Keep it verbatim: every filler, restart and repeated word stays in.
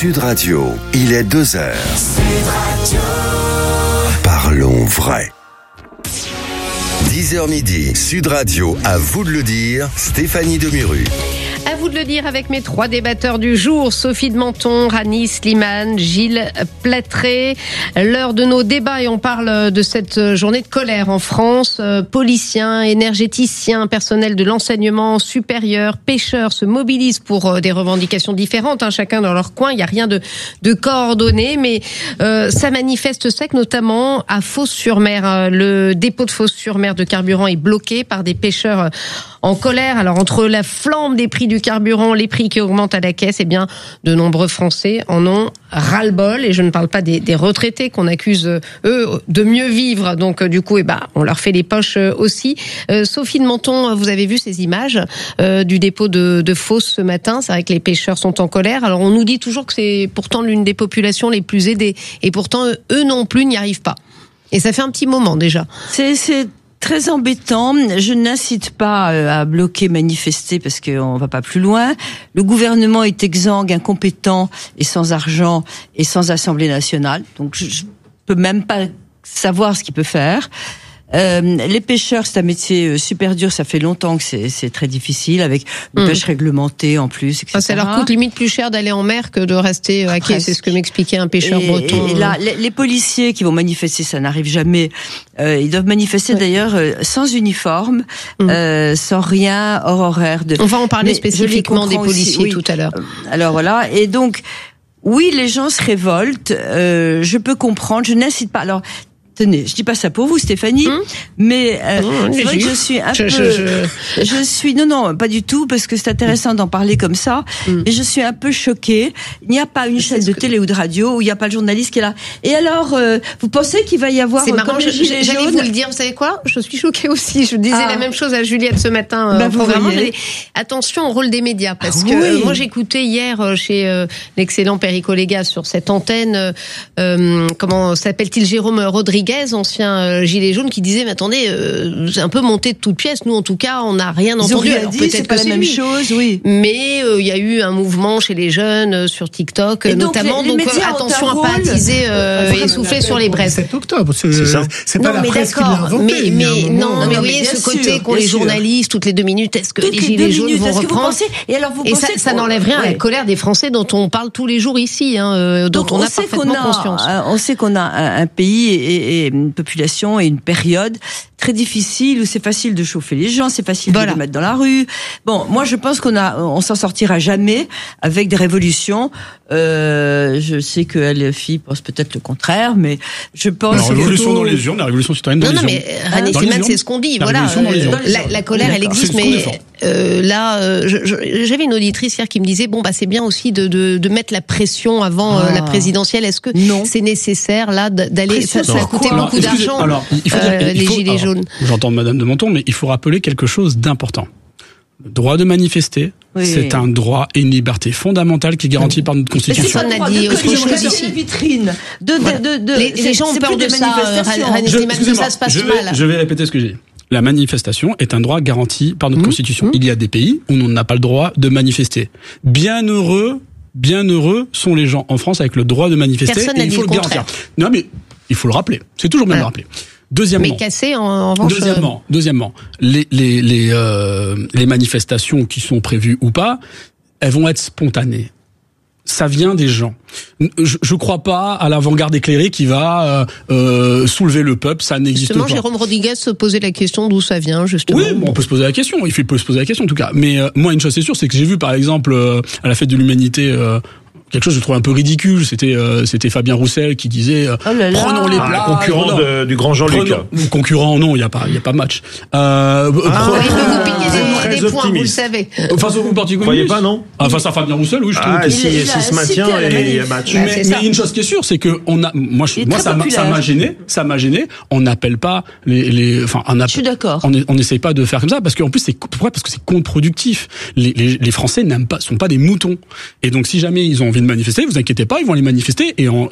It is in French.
Sud Radio, il est deux heures. Sud Radio. Parlons vrai. dix heures midi, Sud Radio, à vous de le dire, Stéphanie Demuru. À vous de le dire avec mes trois débatteurs du jour, Sophie de Menton, Rani Slimane, Gilles Platré. L'heure de nos débats et on parle de cette journée de colère en France. Policiers, énergéticiens, personnel de l'enseignement supérieur, pêcheurs se mobilisent pour des revendications différentes, hein, chacun dans leur coin. Il n'y a rien de, de coordonné, mais euh, ça manifeste sec, notamment à Fos-sur-Mer. Le dépôt de Fos-sur-Mer de carburant est bloqué par des pêcheurs en colère. Alors entre la flamme des prix du carburant, les prix qui augmentent à la caisse, eh bien, de nombreux Français en ont ras-le-bol. Et je ne parle pas des, des retraités qu'on accuse, eux, de mieux vivre. Donc, du coup, eh ben, on leur fait les poches aussi. Euh, Sophie de Menton, vous avez vu ces images euh, du dépôt de, de Fos ce matin. C'est vrai que les pêcheurs sont en colère. Alors, on nous dit toujours que c'est pourtant l'une des populations les plus aidées. Et pourtant, eux non plus n'y arrivent pas. Et ça fait un petit moment déjà. C'est... c'est... très embêtant. Je n'incite pas à bloquer, manifester parce qu'on va pas plus loin. Le gouvernement est exsangue, incompétent et sans argent et sans Assemblée nationale. Donc je, je peux même pas savoir ce qu'il peut faire. Euh, les pêcheurs, c'est un métier super dur. Ça fait longtemps que c'est, c'est très difficile avec une mmh. pêche réglementée en plus, et cetera. Ça leur coûte limite plus cher d'aller en mer que de rester à quai. C'est ce que m'expliquait un pêcheur et, breton. Et là, les, les policiers qui vont manifester, ça n'arrive jamais. Euh, ils doivent manifester ouais. d'ailleurs euh, sans uniforme, mmh. euh, sans rien, hors horaire. De... On va en parler Mais spécifiquement des policiers aussi, oui. tout à l'heure. Alors voilà. Et donc, oui, les gens se révoltent. Euh, je peux comprendre. Je n'incite pas. Alors. Tenez, je dis pas ça pour vous, Stéphanie, mmh. mais euh, mmh, c'est vrai que je suis un je, peu, je, je... je suis non non pas du tout parce que c'est intéressant mmh. d'en parler comme ça, mmh. mais je suis un peu choquée. Il n'y a pas une chaîne de que... télé ou de radio où il n'y a pas le journaliste qui est là. Et alors, euh, vous pensez qu'il va y avoir c'est euh, marrant, comme je, les gilets j'allais jaunes vous le dire. Vous savez quoi ? Je suis choquée aussi. Je disais ah. la même chose à Juliette ce matin bah, au programme. Attention au rôle des médias parce ah, que oui. euh, moi j'écoutais hier chez euh, l'excellent Perico Légas sur cette antenne. Euh, comment s'appelle-t-il ? Jérôme Rodriguez, ancien Gilets jaunes, qui disait mais attendez, euh, c'est un peu monté de toutes pièces. Nous en tout cas on n'a rien Ils entendu. Rien Alors, dit, peut-être c'est que pas c'est la même lui. chose, oui. Mais il euh, y a eu un mouvement chez les jeunes euh, sur TikTok et notamment. Donc, les, les donc euh, attention à pas attiser euh, et souffler sur les braises. sept octobre, c'est, c'est, ça. c'est pas non, la mais presse qui l'a inventé. Mais, mais non, non, mais mais vous voyez ce côté sûr, qu'ont les journalistes toutes les deux minutes. Est-ce que toutes les gilets jaunes minutes, vont reprendre ? Et alors vous et pensez ça, ça n'enlève rien ouais. à la colère des Français dont on parle tous les jours ici, hein, euh, dont donc, on, on a parfaitement a, conscience. On sait qu'on a un, un pays et, et une population et une période très difficile où c'est facile de chauffer les gens, c'est facile voilà. de les mettre dans la rue. Bon, moi je pense qu'on a, on s'en sortira jamais avec des révolutions. Euh, je sais que L F I pense peut-être le contraire, mais je pense. La révolution plutôt... dans les urnes, la révolution citoyenne dans non, les non, urnes. Non, mais Rani Slimane, c'est ce qu'on dit. La voilà. Euh, la, la colère, elle existe, mais euh, là, euh, je, je, j'avais une auditrice hier qui me disait bon, bah c'est bien aussi de, de, de mettre la pression avant ah. euh, la présidentielle. Est-ce que non. c'est nécessaire là d'aller Ça, ça a coûté alors, beaucoup d'argent. Alors, il faut dire, euh, il les faut, gilets alors, jaunes. J'entends Madame de Menton, mais il faut rappeler quelque chose d'important. Le droit de manifester, oui. c'est un droit et une liberté fondamentale qui est garantie oui. par notre Constitution. Personne n'a dit autre chose ici. Vitrine. De, voilà. de, de, de, les, les gens ont peur de ça. Rani Slimane, tout ça se passe je mal. Vais, je vais répéter ce que j'ai dit. La manifestation est un droit garanti par notre mmh. Constitution. Mmh. Il y a des pays où on n'a pas le droit de manifester. Bien heureux, bien heureux sont les gens en France avec le droit de manifester. Personne et il faut le, le garantir. Non mais il faut le rappeler. C'est toujours bien ah. de le rappeler. Deuxièmement, mais cassé en, en revanche. Deuxièmement, deuxièmement, les les les euh, les manifestations qui sont prévues ou pas, elles vont être spontanées. Ça vient des gens. Je, je crois pas à l'avant-garde éclairée qui va euh, euh, soulever le peuple. Ça n'existe justement, pas. Justement, Jérôme Rodriguez se posait la question d'où ça vient, justement. Oui, bon, on peut se poser la question. Il faut se poser la question en tout cas. Mais euh, moi, une chose c'est sûre, c'est que j'ai vu par exemple euh, à la fête de l'humanité. Euh, Quelque chose que je trouve un peu ridicule, c'était euh, c'était Fabien Roussel qui disait euh, oh là là. prenons les places. Ah, concurrent de, du grand Jean-Luc. Prenons, concurrent, non, il y a pas il y a pas match. Euh, ah, pre- il peut vous piquer des, des points, vous le savez. Face au Parti communiste. Vous croyez pas, non? Ah, face à Fabien Roussel, oui, je trouve. Ah, que si, il, il si se maintient et il y a match. Mais, mais, mais une chose qui est sûre, c'est que on a, moi, je, moi, ça m'a, ça m'a gêné, ça m'a gêné. On n'appelle pas les, les, enfin, on appelle. Je suis d'accord. On, on n'essaye pas de faire comme ça parce qu'en plus c'est pourquoi parce que c'est contre-productif. Les, les, les Français n'aiment pas, sont pas des moutons. Et donc si jamais ils ont envie de manifester, vous inquiétez pas, ils vont aller manifester et en